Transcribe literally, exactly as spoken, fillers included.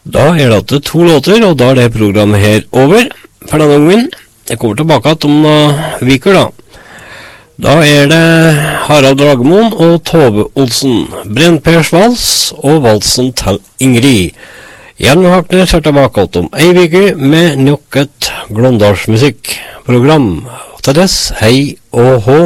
Da er det til to låter, og da er det programmet her over for denne gangen. Jeg kommer tilbake til om noen viker da. Da er det Harald Dragemoen og Tove Olsen, Brennpers vals og valsen til Ingrid. Jan Hakner ser tilbake om ei vike med nok et Glåndalsmusikkprogram. Til dess, hei og hå.